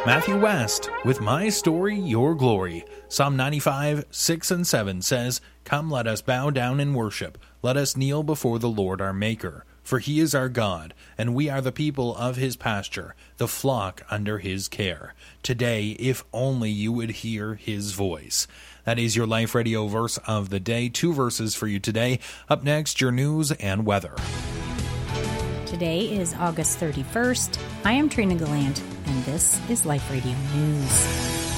Matthew West with My Story, Your Glory. Psalm 95, 6 and 7 says, "Come, let us bow down and worship. Let us kneel before the Lord our Maker. For he is our God, and we are the people of his pasture, the flock under his care. Today, if only you would hear his voice." That is your Life Radio verse of the day. 2 verses for you today. Up next, your news and weather. Today is August 31st. I am Trina Gallant, and this is Life Radio News.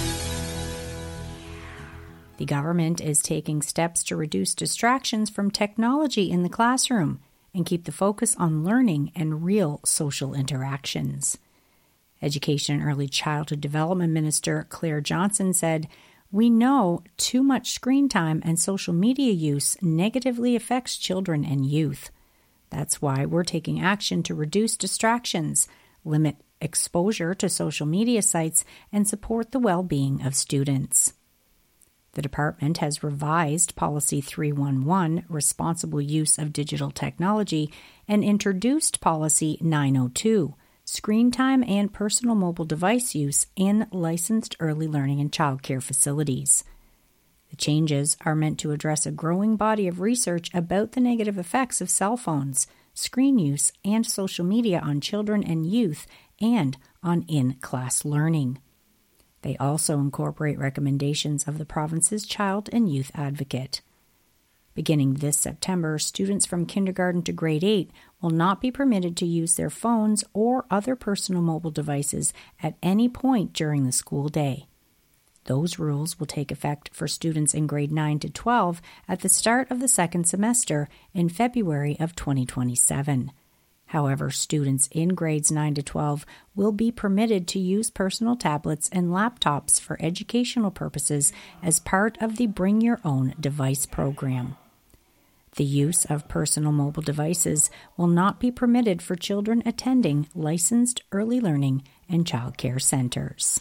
The government is taking steps to reduce distractions from technology in the classroom and keep the focus on learning and real social interactions. Education and Early Childhood Development Minister Claire Johnson said, "We know too much screen time and social media use negatively affects children and youth. That's why we're taking action to reduce distractions, limit exposure to social media sites, and support the well-being of students." The department has revised Policy 311, Responsible Use of Digital Technology, and introduced Policy 902, Screen Time and Personal Mobile Device Use in Licensed Early Learning and Childcare Facilities. The changes are meant to address a growing body of research about the negative effects of cell phones, screen use, and social media on children and youth and on in-class learning. They also incorporate recommendations of the province's Child and Youth Advocate. Beginning this September, students from kindergarten to grade 8 will not be permitted to use their phones or other personal mobile devices at any point during the school day. Those rules will take effect for students in grade 9 to 12 at the start of the second semester in February of 2027. However, students in grades 9 to 12 will be permitted to use personal tablets and laptops for educational purposes as part of the Bring Your Own Device program. The use of personal mobile devices will not be permitted for children attending licensed early learning and childcare centers.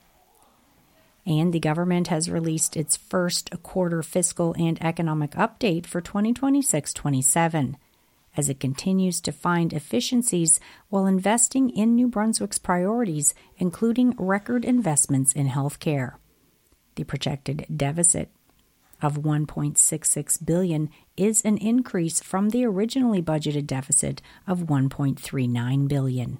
And the government has released its first quarter fiscal and economic update for 2026-27, as it continues to find efficiencies while investing in New Brunswick's priorities, including record investments in healthcare. The projected deficit of $1.66 billion is an increase from the originally budgeted deficit of $1.39 billion.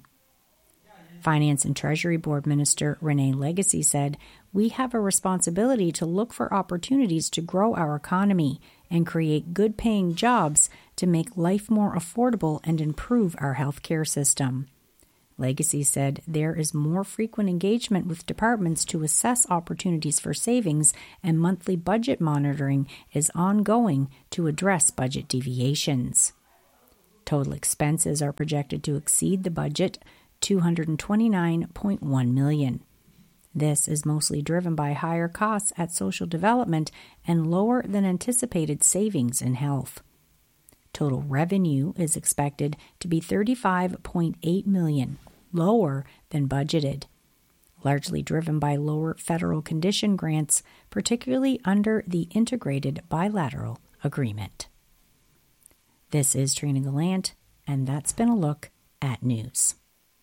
Finance and Treasury Board Minister Renee Legacy said, "We have a responsibility to look for opportunities to grow our economy and create good-paying jobs to make life more affordable and improve our healthcare system." Legacy said there is more frequent engagement with departments to assess opportunities for savings, and monthly budget monitoring is ongoing to address budget deviations. Total expenses are projected to exceed the budget, $229.1 million. This is mostly driven by higher costs at social development and lower than anticipated savings in health. Total revenue is expected to be $35.8 million, lower than budgeted, largely driven by lower federal condition grants, particularly under the Integrated Bilateral Agreement. This is Trina Gallant, and that's been a look at news.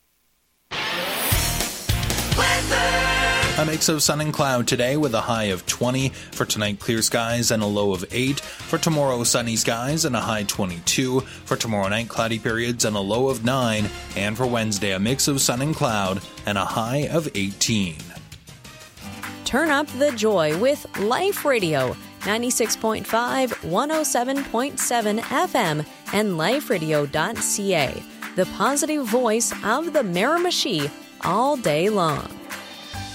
A mix of sun and cloud today with a high of 20. For tonight, clear skies and a low of 8. For tomorrow, sunny skies and a high 22. For tomorrow night, cloudy periods and a low of 9. And for Wednesday, a mix of sun and cloud and a high of 18. Turn up the joy with Life Radio, 96.5, 107.7 FM, and liferadio.ca, the positive voice of the Miramichi all day long.